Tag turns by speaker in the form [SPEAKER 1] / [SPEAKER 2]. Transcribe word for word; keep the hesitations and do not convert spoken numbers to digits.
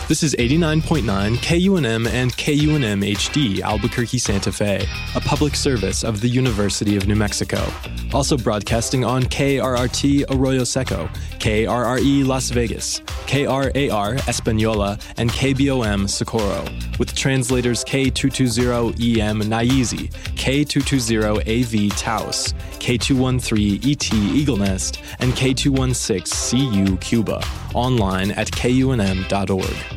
[SPEAKER 1] This is eighty-nine point nine K U N M and K U N M H D Albuquerque Santa Fe, a public service of the University of New Mexico. Also broadcasting on K R R T Arroyo Seco, K R R E Las Vegas, K R A R Española, and K B O M Socorro, with translators K two twenty E M Naizi, K two twenty A V Taos, K two thirteen E T Eagle Nest, and K two sixteen C U Cuba, online at K U N M dot org.